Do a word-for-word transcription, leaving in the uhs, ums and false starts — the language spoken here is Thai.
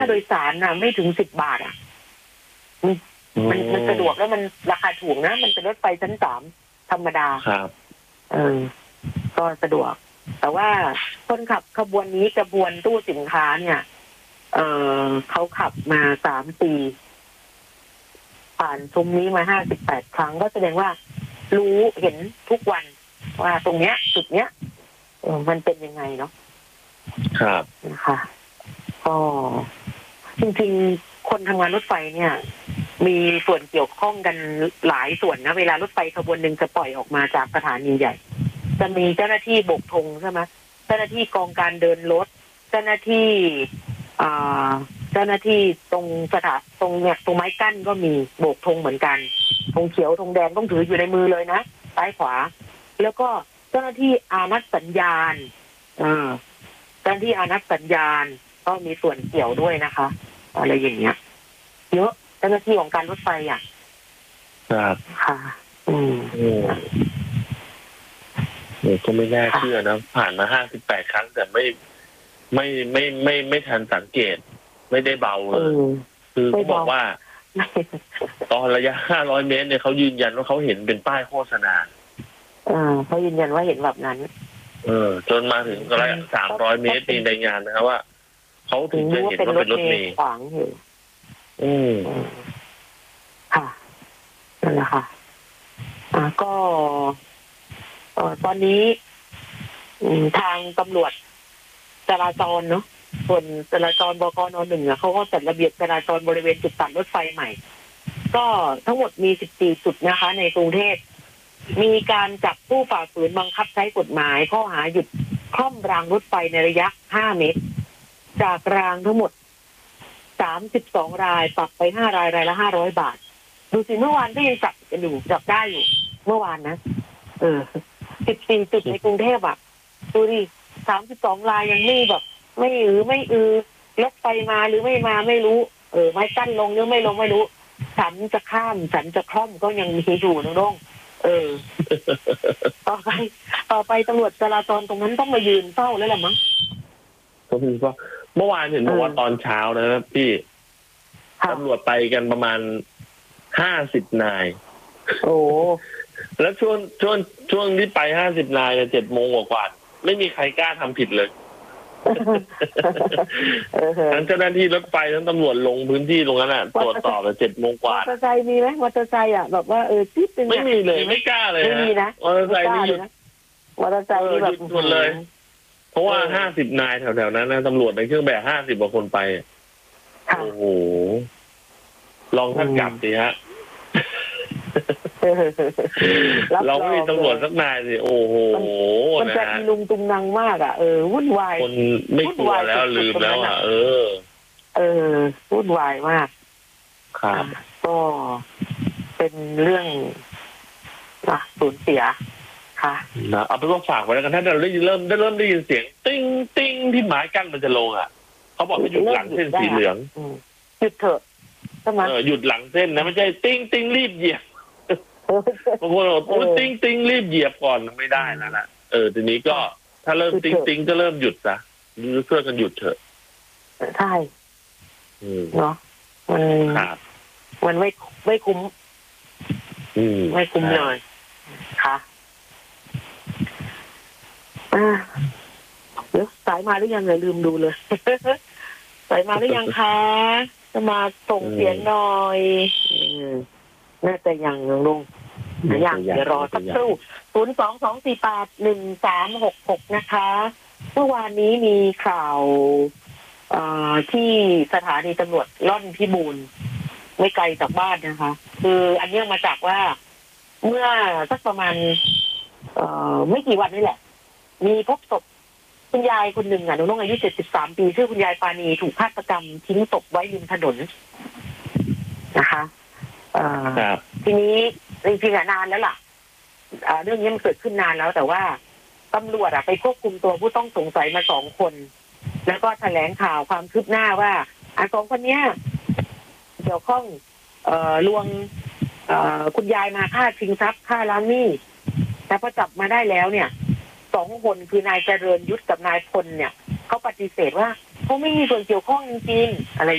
าโดยสารน่ะไม่ถึงสิบบาทอ่ะมันมันสะดวกแล้วมันราคาถูกนะมันเป็นรถไฟชั้นสามธรรมดาครับเออก็สะดวกแต่ว่าคนขับขบวนนี้กระบวนตู้สินค้าเนี่ยเออเขาขับมาสามปีผ่านซุ้มนี้มาห้าสิบแปดครั้งก็แสดงว่ารู้เห็นทุกวันว่าตรงเนี้ยจุดเนี้ยเออมันเป็นยังไงเนาะครับนะคะก็จริงๆคนทำงานรถไฟเนี่ยมีส่วนเกี่ยวข้องกันหลายส่วนนะเวลารถไฟขบวนหนึ่งจะปล่อยออกมาจากสถานีใหญ่จะมีเจ้าหน้าที่โบกธงใช่ไหมเจ้าหน้าที่กองการเดินรถเจ้าหน้าที่อ่าเจ้าหน้าที่ตรงสถานตรงเนี่ยตรงไม้กั้นก็มีโบกธงเหมือนกันธงเขียวธงแดงต้องถืออยู่ในมือเลยนะซ้ายขวาแล้วก็เจ้าหน้าที่อานัดสัญญาณอ่าเจ้าหน้าที่อานัดสัญญาณก็มีส่วนเกี่ยวด้วยนะคะอะไรอย่างเงี้ยเยอะเจ้าหน้าที่ของการรถไฟอ่ะครับค่ะอืมโอ้ก็ไม่น่าเชื่อนะผ่านมาห้าสิบแปดครั้งแต่ไม่ไม่ไม่ไม่ไม่ทันสังเกตไม่ได้เบาเลยคือเขาบอกว่าตอนระยะห้าร้อยเมตรเนี่ยเขายืนยันว่าเขาเห็นเป็นป้ายโฆษณาอ่าเขายืนยันว่าเห็นแบบนั้นเออจนมาถึงระยะสามร้อยเมตรในในงานนะครับว่าเขาถึงจะเห็นว่าเป็นรถเมล์ขวางอยู่อืมค่ะนั่นแหละค่ะอ่าก็เอ่อตอนนี้ทางตำรวจจราจรเนาะส่วนจราจรบกน.หนึ่งเขาก็จัดระเบียบจราจรบริเวณจุดตัดรถไฟใหม่ก็ทั้งหมดมีสิบสี่จุดนะคะในกรุงเทพมีการจับผู้ฝ่าฝืนบังคับใช้กฎหมายข้อหาหยุดคล่อมรางรถไฟในระยะห้าเมตรจากรางทั้งหมดสามสิบสองรายปรับไปห้ารายรายละห้าร้อยบาทดูสิเมื่อวานก็ยังจับกันอยู่จับได้อยู่เมื่อวานนะเออสิบสี่จุดในกรุงเทพอ่ะดูดิสามสิบสองรายยังไม่แบบไม่อือไม่อือรถไฟมาหรือไม่มาไม่รู้เออไม่กั้นลงหรือไม่ลงไม่รู้ฉันจะข้ามฉันจะคล่อมก็ยังมีอยู่นะน้องเออต่อไปต่อไปตำรวจจราจรตรงนั้นต้องมายืนเฝ้าแล้วล่ะมั้งก็คือว่าเมื่อวานเห็นบอกว่าตอนเช้านะพี่ตำรวจไปกันประมาณห้าสิบนายโอ้แล้วช่วงช่วงช่วงที่ไปห้าสิบนายเนี่ยเจ็ดโมงกว่าไม่มีใครกล้าทำผิดเลยทั้งเจ้าหน้าที่รถไฟทั้งตำรวจลงพื้นที่ตรงนั้นอ่ะตรวจสอบเจ็ดโมงกว่ามอเตอร์ไซค์มีไหมมอเตอร์ไซค์อ่ะแบบว่าเออจิ๊บเป็นไม่มีเลยไม่กล้าเลยไม่มีนะมอเตอร์ไซค์นี่หยุดมอเตอร์ไซค์นี่แบบหมดเลยเพราะว่าห้าสิบนายแถวๆนั้นนะตำรวจในเครื่องแบบห้าสิบกว่าคนไปโอ้โหลองท่านกลับสิฮะเราไม่มีตำรวจสักนายสิโอ้โหมันจะมีลุงตุงนังมากอ่ะเออวุ่นวายคนไม่กลัวแล้วลืมแล้วอ่ะเออเออวุ่นวายมากครับก็เป็นเรื่องอ่ะสูญเสียค่ะนะเอาไปว่าฝากไว้แล้วกันถ้าเราได้เริ่มได้เริ่มได้ยินเสียงติ้งติ้งที่หมายกั้นมันจะลงอ่ะเขาบอกให้หยุดหลังเส้นสีเหลืองหยุดเถอะใช่ไหมเออหยุดหลังเส้นนะไม่ใช่ติ้งติ้งรีบเหยียบบางคนบอกโอ้ติ้งติ้งรีบเหยียบก่อนไม่ได้นะนะเออทีนี้ก็ถ้าเริ่มติ้งติ้งก็เริ่มหยุดซะเพื่อกันหยุดเถอะใช่เนาะมันมันไม่ไม่คุ้มไม่คุ้มเลยค่ะอ่าเดี๋ยวสายมาหรือยังเลยลืมดูเลยสายมาหรือยังคะจะมาส่งเสียงหน่อยน่าจะยังลุงยังเดี๋ยวรอสักครู่ศูนย์สองสองสี่แปดหนึ่งสามหกหกนะคะเมื่อวานนี้มีข่าวที่สถานีตำรวจล่อนพิบูลไม่ไกลจากบ้านนะคะคืออันนี้มาจากว่าเมื่อสักประมาณไม่กี่วันนี่แหละมีพบศพคุณยายคนหนึ่งอ่ะน้องอายุเจ็ดสิบสามปีชื่อคุณยายปานีถูกฆาตกรรมทิ้งศพไว้ริมถนนนะคะทีนี้จริงๆนานแล้วล่ะเรื่องนี้มันเกิดขึ้นนานแล้วแต่ว่าตำรวจไปควบคุมตัวผู้ต้องสงสัยมาสองคนแล้วก็แถลงข่าวความคืบหน้าว่าอ่ะสองคนนี้เกี่ยวข้องลวงคุณยายมาฆ่าชิงทรัพย์ฆ่าล้างหนี้แต่พอจับมาได้แล้วเนี่ยสองคนคือนายเจริญยุทธกับนายพลเนี่ยเขาปฏิเสธว่าเขาไม่มีส่วนเกี่ยวข้องจริงๆอะไร